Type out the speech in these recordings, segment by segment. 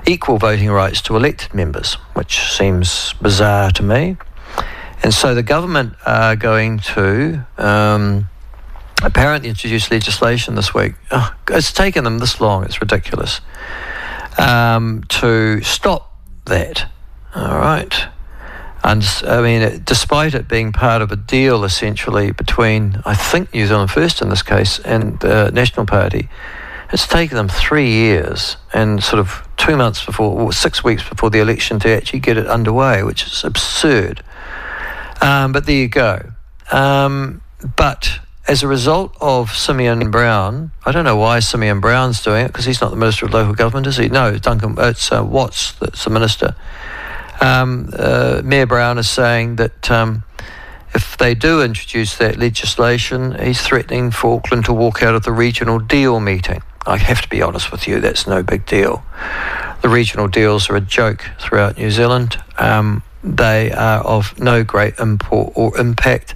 equal voting rights to elected members, which seems bizarre to me. And so the government are going to apparently introduce legislation this week. Oh, it's taken them this long, it's ridiculous, to stop that. All right. And I mean, despite it being part of a deal essentially between, I think, New Zealand First in this case and the National Party, it's taken them 3 years and sort of 2 months before, or 6 weeks before the election to actually get it underway, which is absurd. But there you go. But as a result of Simeon Brown, I don't know why Simeon Brown's doing it, because he's not the Minister of Local Government, is he? No, it's Watts that's the Minister. Mayor Brown is saying that if they do introduce that legislation, he's threatening for Auckland to walk out of the regional deal meeting. I have to be honest with you, that's no big deal. The regional deals are a joke throughout New Zealand. They are of no great import or impact.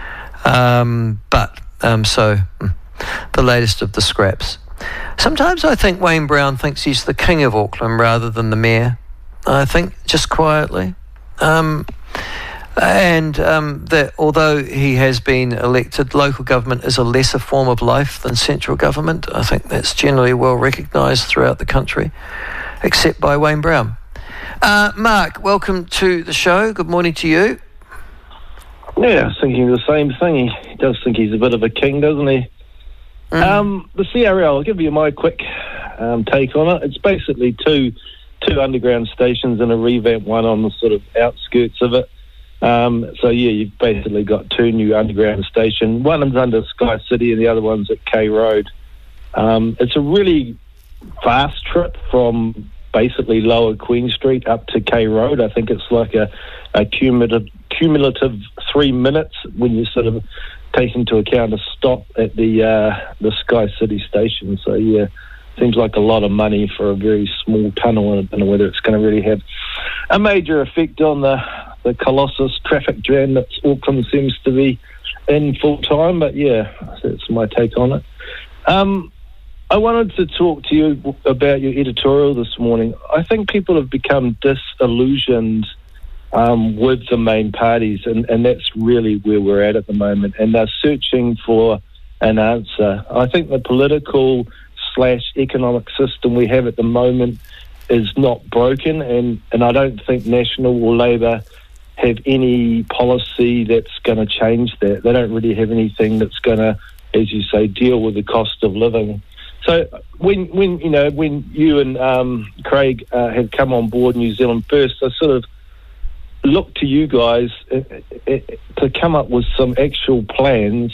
So the latest of the scraps. Sometimes I think Wayne Brown thinks he's the king of Auckland rather than the mayor. I think, just quietly. That although he has been elected, local government is a lesser form of life than central government. I think that's generally well recognised throughout the country, except by Wayne Brown. Mark, welcome to the show. Good morning to you. Yeah, I was thinking the same thing. He does think he's a bit of a king, doesn't he? The CRL, I'll give you my quick take on it. It's basically two underground stations and a revamped one on the sort of outskirts of it. You've basically got two new underground stations. One is under Sky City and the other one's at K Road. It's a really fast trip from basically Lower Queen Street up to K Road. I think it's like a cumulative 3 minutes when you sort of take into account a stop at the Sky City station. So yeah, seems like a lot of money for a very small tunnel, and I don't know whether it's going to really have a major effect on the colossus traffic jam that Auckland seems to be in full time. But yeah, that's my take on it. I wanted to talk to you about your editorial this morning. I think people have become disillusioned with the main parties, and that's really where we're at the moment, and they're searching for an answer. I think the political / economic system we have at the moment is not broken, and I don't think National or Labour have any policy that's going to change that. They don't really have anything that's going to, as you say, deal with the cost of living. So when you and Craig have come on board New Zealand First, I sort of look to you guys to come up with some actual plans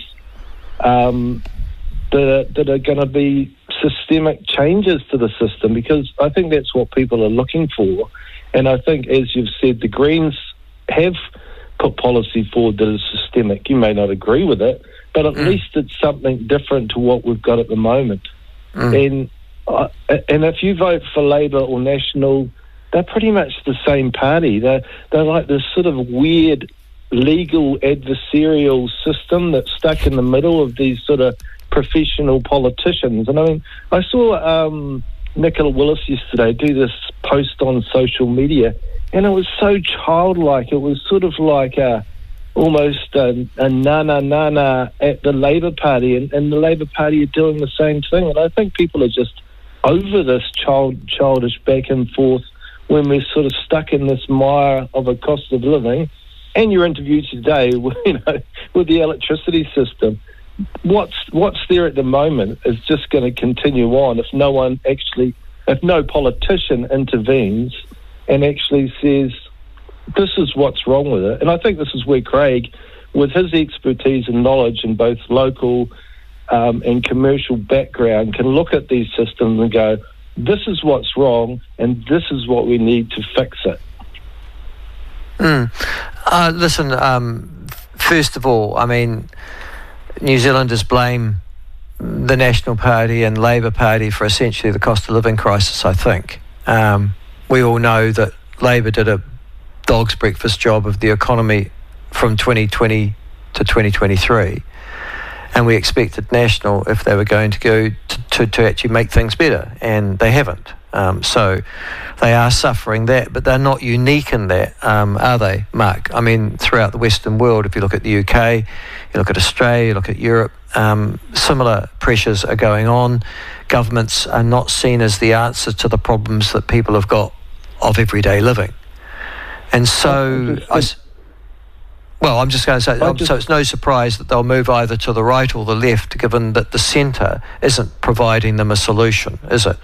that are going to be systemic changes to the system, because I think that's what people are looking for. And I think, as you've said, the Greens have put policy forward that is systemic. You may not agree with it, but at least it's something different to what we've got at the moment. And if you vote for Labour or National, they're pretty much the same party. They're like this sort of weird legal adversarial system that's stuck in the middle of these sort of professional politicians. And I mean, I saw Nicola Willis yesterday do this post on social media, and it was so childlike. It was sort of like almost a na-na at the Labour Party, and the Labour Party are doing the same thing. And I think people are just over this childish back and forth when we're sort of stuck in this mire of a cost of living. And your interview today, with the electricity system, what's there at the moment is just going to continue on if no politician intervenes and actually says, this is what's wrong with it. And I think this is where Craig, with his expertise and knowledge in both local and commercial background, can look at these systems and go, this is what's wrong and this is what we need to fix it. Listen, first of all, I mean, New Zealanders blame the National Party and Labour Party for essentially the cost of living crisis, I think. We all know that Labour did a dog's breakfast job of the economy from 2020 to 2023, and we expected National, if they were going to go to actually make things better, and they haven't. So they are suffering that, but they're not unique in that, are they, Mark? I mean, throughout the Western world, if you look at the UK, you look at Australia, you look at Europe, similar pressures are going on. Governments are not seen as the answer to the problems that people have got of everyday living. And so, I'm just going to say, so it's no surprise that they'll move either to the right or the left, given that the centre isn't providing them a solution, is it?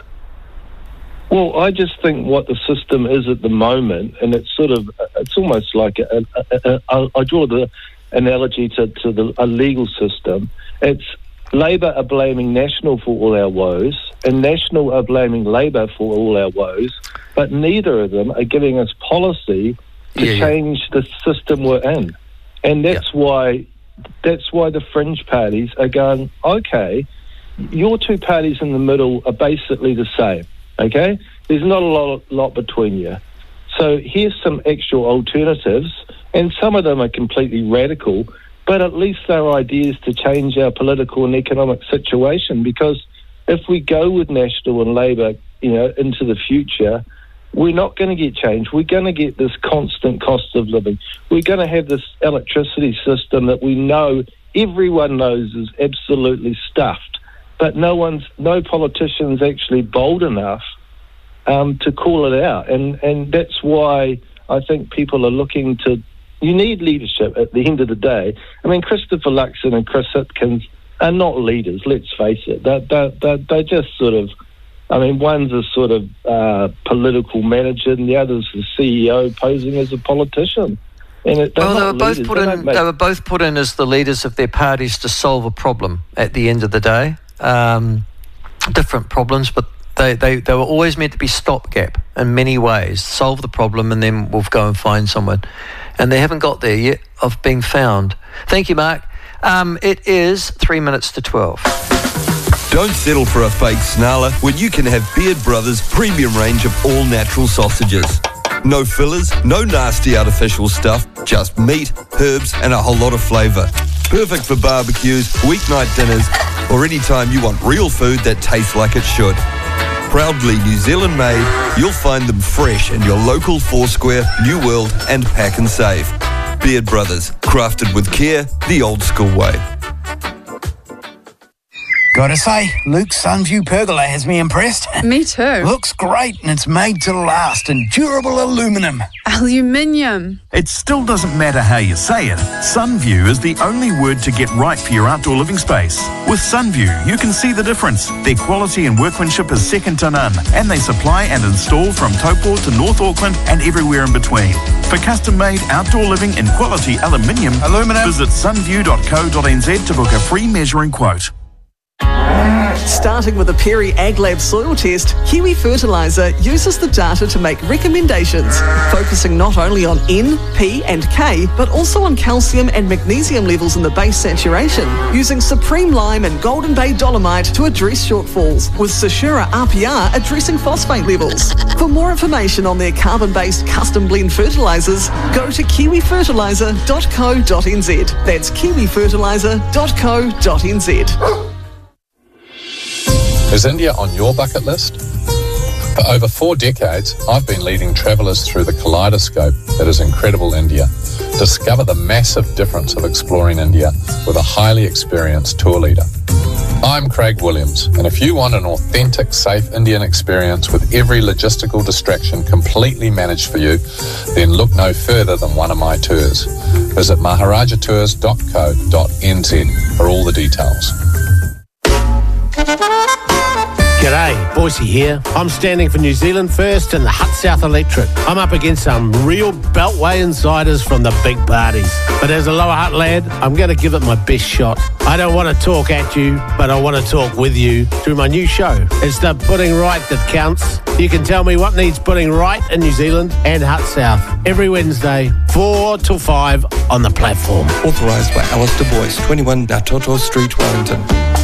Well, I just think what the system is at the moment, and it's almost like I draw the analogy to a legal system. It's Labor are blaming National for all our woes, and National are blaming Labor for all our woes, but neither of them are giving us policy to change the system we're in. And that's why the fringe parties are going, okay, your two parties in the middle are basically the same, okay? There's not a lot between you. So here's some actual alternatives, and some of them are completely radical, but at least they're ideas to change our political and economic situation, because if we go with National and Labor, into the future, we're not going to get change. We're going to get this constant cost of living. We're going to have this electricity system that we know, everyone knows, is absolutely stuffed, but no politician's actually bold enough to call it out. And that's why I think people are looking to... You need leadership at the end of the day. I mean, Christopher Luxon and Chris Hipkins are not leaders, let's face it. They're just sort of... I mean, one's a sort of political manager and the other's the CEO posing as a politician. And they were both put in as the leaders of their parties to solve a problem at the end of the day. Different problems, but they were always meant to be stopgap in many ways. Solve the problem and then we'll go and find someone. And they haven't got there yet of being found. Thank you, Mark. It is 3 minutes to 12. Don't settle for a fake snarler when you can have Beard Brothers' premium range of all-natural sausages. No fillers, no nasty artificial stuff, just meat, herbs and a whole lot of flavour. Perfect for barbecues, weeknight dinners, or any time you want real food that tastes like it should. Proudly New Zealand made, you'll find them fresh in your local Foursquare, New World and Pack and Save. Beard Brothers, crafted with care, the old school way. Gotta say, Luke's Sunview pergola has me impressed. Me too. Looks great and it's made to last in durable aluminium. Aluminium. It still doesn't matter how you say it. Sunview is the only word to get right for your outdoor living space. With Sunview, you can see the difference. Their quality and workmanship is second to none, and they supply and install from Taupo to North Auckland and everywhere in between. For custom-made outdoor living in quality aluminium, visit sunview.co.nz to book a free measuring quote. Starting with a Perry AgLab soil test, Kiwi Fertiliser uses the data to make recommendations, focusing not only on N, P and K, but also on calcium and magnesium levels in the base saturation, using Supreme Lime and Golden Bay Dolomite to address shortfalls, with Sashura RPR addressing phosphate levels. For more information on their carbon-based custom blend fertilisers, go to kiwifertiliser.co.nz. That's kiwifertiliser.co.nz. Is India on your bucket list? For over 4 decades, I've been leading travellers through the kaleidoscope that is incredible India. Discover the massive difference of exploring India with a highly experienced tour leader. I'm Craig Williams, and if you want an authentic, safe Indian experience with every logistical distraction completely managed for you, then look no further than one of my tours. Visit maharajatours.co.nz for all the details. G'day, Boise here. I'm standing for New Zealand First and the Hut South Electric. I'm up against some real Beltway insiders from the big parties. But as a Lower Hutt lad, I'm going to give it my best shot. I don't want to talk at you, but I want to talk with you through my new show. It's the Putting Right that counts. You can tell me what needs putting right in New Zealand and Hut South every Wednesday, 4 till 5 on the platform. Authorised by Alistair Boyce, 21 Datoto Street, Wellington.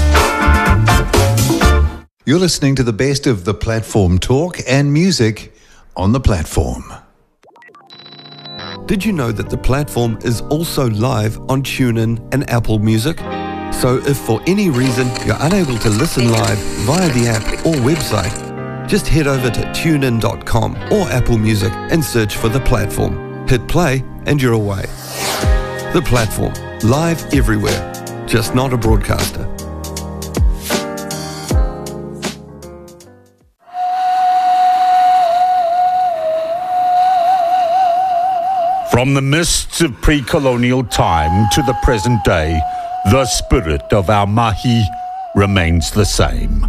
You're listening to the best of the platform talk and music on the platform. Did you know that the platform is also live on TuneIn and Apple Music? So if for any reason you're unable to listen live via the app or website, Just head over to tunein.com or Apple Music and search for The Platform. Hit play and you're away. The Platform, live everywhere, just not a broadcaster. From the mists of pre-colonial time to the present day, the spirit of our mahi remains the same.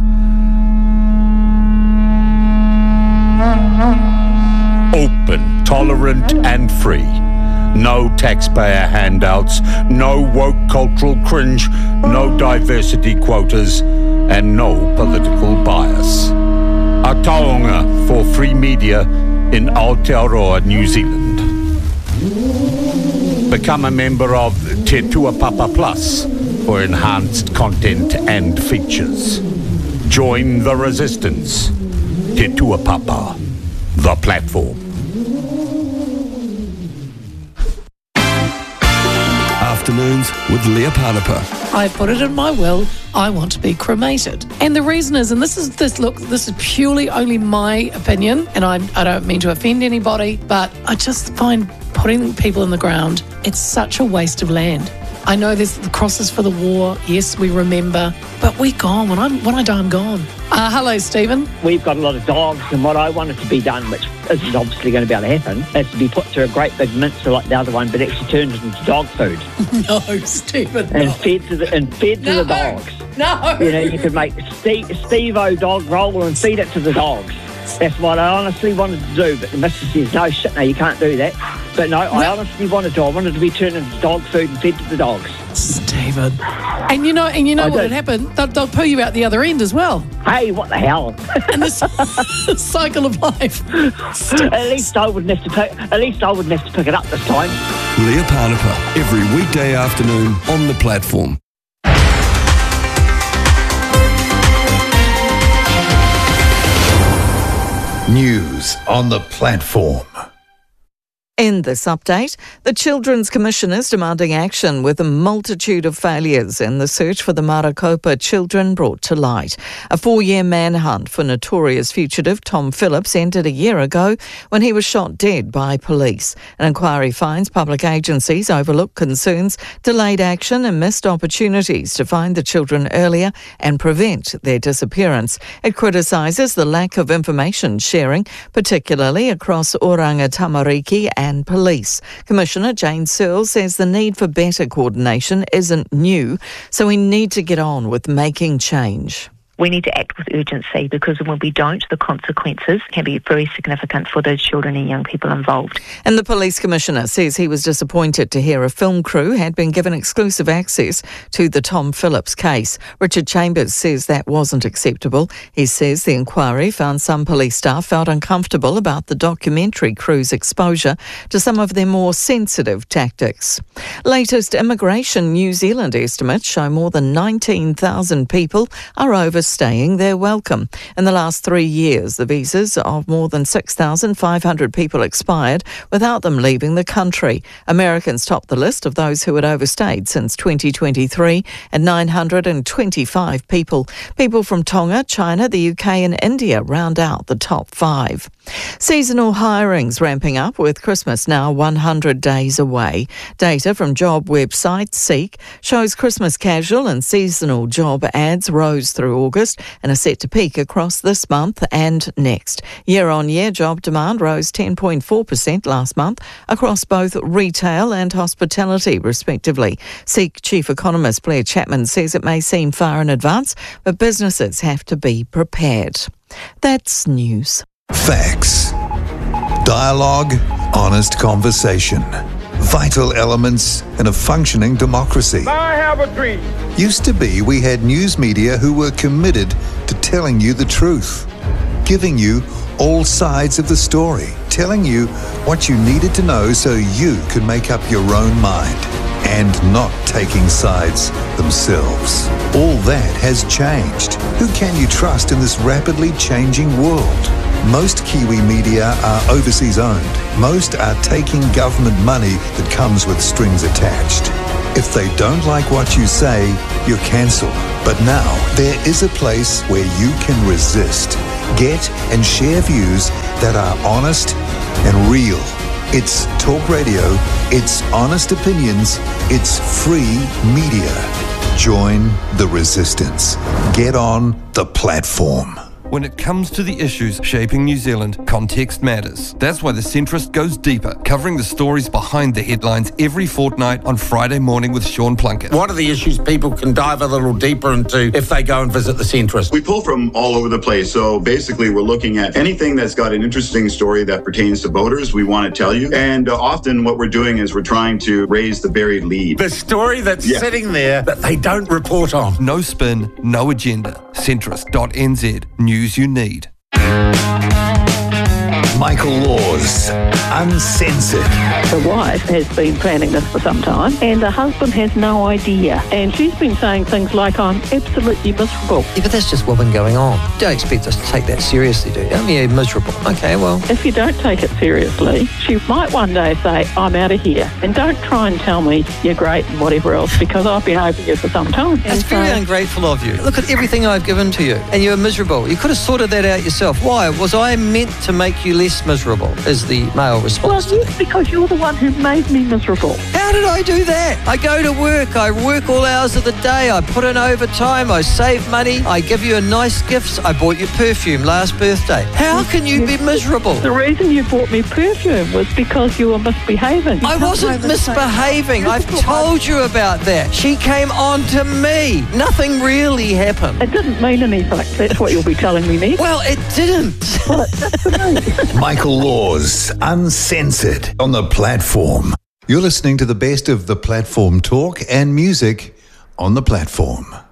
Open, tolerant and free. No taxpayer handouts, no woke cultural cringe, no diversity quotas, and no political bias. A taonga for free media in Aotearoa, New Zealand. Become a member of Te Tuapapa Plus for enhanced content and features. Join the resistance. Te Tuapapa, the platform. Afternoons with Leah Panapa. I put it in my will, I want to be cremated. And the reason is, and this is purely only my opinion, and I don't mean to offend anybody, but I just find putting people in the ground, it's such a waste of land. I know there's the crosses for the war, yes, we remember, but we're gone. When I die, I'm gone. Hello, Stephen. We've got a lot of dogs, and what I wanted to be done, which isn't obviously going to be able to happen, is to be put through a great big mincer like the other one, but actually turned it into dog food. No, Stephen, and no. fed to the dogs. No. You know, you could make Steve-O dog roll and feed it to the dogs. That's what I honestly wanted to do, but the missus says, no, shit, no, you can't do that. But no, I honestly wanted to. I wanted to be turned into dog food and fed to the dogs. Stephen. And you know what would happen? They'll poo you out the other end as well. Hey, what the hell? And this cycle of life. At least I wouldn't have to pick it up this time. Leah Panapa, every weekday afternoon on The Platform. News on The Platform. In this update, the Children's Commission is demanding action with a multitude of failures in the search for the Marakopa children brought to light. A 4-year manhunt for notorious fugitive Tom Phillips ended a year ago when he was shot dead by police. An inquiry finds public agencies overlooked concerns, delayed action and missed opportunities to find the children earlier and prevent their disappearance. It criticises the lack of information sharing, particularly across Oranga Tamariki and police. Commissioner Jane Searle says the need for better coordination isn't new, so we need to get on with making change. We need to act with urgency because when we don't, the consequences can be very significant for those children and young people involved. And the police commissioner says he was disappointed to hear a film crew had been given exclusive access to the Tom Phillips case. Richard Chambers says that wasn't acceptable. He says the inquiry found some police staff felt uncomfortable about the documentary crew's exposure to some of their more sensitive tactics. Latest Immigration New Zealand estimates show more than 19,000 people are overstaying their welcome. In the last 3 years, the visas of more than 6,500 people expired without them leaving the country. Americans topped the list of those who had overstayed since 2023 at 925 people. People from Tonga, China, the UK and India round out the top 5. Seasonal hirings ramping up with Christmas now 100 days away. Data from job website Seek shows Christmas casual and seasonal job ads rose through August and are set to peak across this month and next. Year-on-year job demand rose 10.4% last month across both retail and hospitality, respectively. Seek Chief Economist Blair Chapman says it may seem far in advance, but businesses have to be prepared. That's news. Facts. Dialogue, honest conversation. Vital elements in a functioning democracy. I have a dream. Used to be we had news media who were committed to telling you the truth, giving you all sides of the story, telling you what you needed to know so you could make up your own mind, and not taking sides themselves. All that has changed. Who can you trust in this rapidly changing world? Most Kiwi media are overseas owned. Most are taking government money that comes with strings attached. If they don't like what you say, you're cancelled. But now, there is a place where you can resist. Get and share views that are honest and real. It's talk radio, it's honest opinions, it's free media. Join the resistance. Get on the platform. When it comes to the issues shaping New Zealand, context matters. That's why The Centrist goes deeper, covering the stories behind the headlines every fortnight on Friday morning with Sean Plunkett. What are the issues people can dive a little deeper into if they go and visit The Centrist? We pull from all over the place. So basically, we're looking at anything that's got an interesting story that pertains to voters, we want to tell you. And often what we're doing is we're trying to raise the buried lead. The story that's sitting there that they don't report on. No spin, no agenda. Centrist.nz. News you need. Michael Laws, Uncensored. The wife has been planning this for some time and the husband has no idea. And she's been saying things like, I'm absolutely miserable. Yeah, but that's just what been going on. Don't expect us to take that seriously, do you? I mean, you're miserable. Okay, well. If you don't take it seriously, she might one day say, I'm out of here. And don't try and tell me you're great and whatever else, because I've been over you for some time. That's very ungrateful of you. Look at everything I've given to you and you're miserable. You could have sorted that out yourself. Why? Was I meant to make you less miserable, is the male response. Well, yes, because you're the one who made me miserable. How did I do that? I go to work, I work all hours of the day, I put in overtime, I save money, I give you a nice gifts, I bought you perfume last birthday. How can you be miserable? The reason you bought me perfume was because you were misbehaving. I wasn't misbehaving. I've told you about that. She came on to me. Nothing really happened. It didn't mean anything. That's what you'll be telling me next. Well, it didn't. Well, that's the me. Michael Laws, Uncensored, on the platform. You're listening to the best of the platform talk and music on the platform.